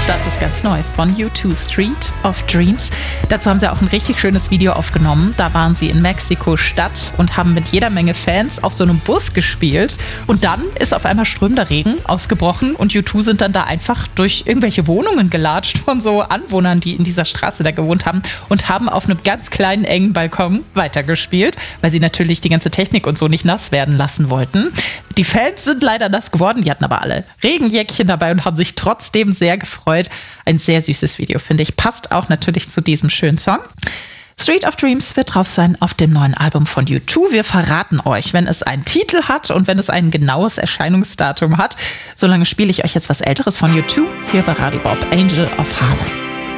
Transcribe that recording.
Das ist ganz neu von U2, Street of Dreams. Dazu haben sie auch ein richtig schönes Video aufgenommen. Da waren sie in Mexiko-Stadt und haben mit jeder Menge Fans auf so einem Bus gespielt. Und dann ist auf einmal strömender Regen ausgebrochen und U2 sind dann da einfach durch irgendwelche Wohnungen gelatscht von so Anwohnern, die in dieser Straße da gewohnt haben und haben auf einem ganz kleinen, engen Balkon weitergespielt, weil sie natürlich die ganze Technik und so nicht nass werden lassen wollten. Die Fans sind leider nass geworden, die hatten aber alle Regenjäckchen dabei und haben sich trotzdem sehr gefreut. Ein sehr süßes Video, finde ich. Passt auch natürlich zu diesem schönen Song. Street of Dreams wird drauf sein auf dem neuen Album von U2. Wir verraten euch, wenn es einen Titel hat und wenn es ein genaues Erscheinungsdatum hat. Solange spiele ich euch jetzt was Älteres von U2 hier bei Radio Bob, Angel of Harlem.